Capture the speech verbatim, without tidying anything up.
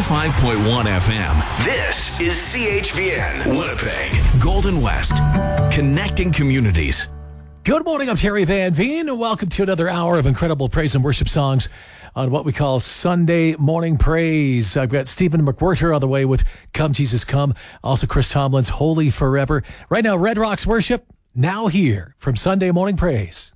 ninety-five point one F M. This is C H V N, Winnipeg, Golden West, connecting communities. Good morning, I'm Terry Van Veen, and welcome to another hour of incredible praise and worship songs on what we call Sunday Morning Praise. I've got Stephen McWhirter on the way with Come Jesus Come, also Chris Tomlin's Holy Forever. Right now, Red Rocks Worship, now here from Sunday Morning Praise.